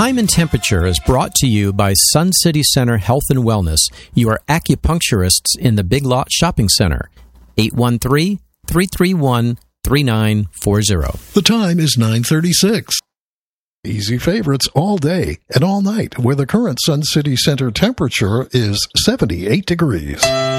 Time and Temperature is brought to you by Sun City Center Health and Wellness, your acupuncturists in the Big Lot Shopping Center. 813-331-3940. The time is 9:36. Easy favorites all day and all night, where the current Sun City Center temperature is 78 degrees.